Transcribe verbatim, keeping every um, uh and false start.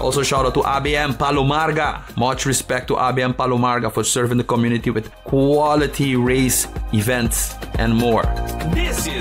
Also, shout out to A B M Palomarga. Much respect to A B M Palomarga for serving the community with quality race events and more. This is